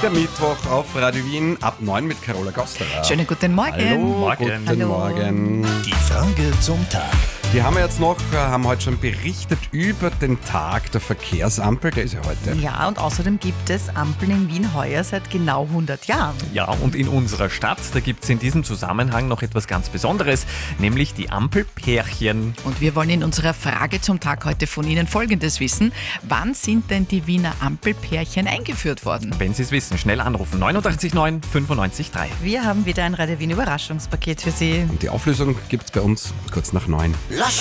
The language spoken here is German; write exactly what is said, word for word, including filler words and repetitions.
Der Mittwoch auf Radio Wien ab neun mit Carola Gosterer. Schönen guten Morgen. Hallo, Morgen. guten Hallo. Morgen. Die Frage zum Tag. Die haben wir jetzt noch, äh, haben heute schon berichtet über den Tag der Verkehrsampel, der ist ja heute. Ja, und außerdem gibt es Ampeln in Wien heuer seit genau hundert Jahren. Ja, und in unserer Stadt, da gibt es in diesem Zusammenhang noch etwas ganz Besonderes, nämlich die Ampelpärchen. Und wir wollen in unserer Frage zum Tag heute von Ihnen Folgendes wissen. Wann sind denn die Wiener Ampelpärchen eingeführt worden? Wenn Sie es wissen, schnell anrufen. neun acht neun fünf neun drei. Wir haben wieder ein Radio Wien Überraschungspaket für Sie. Und die Auflösung gibt's bei uns kurz nach neun.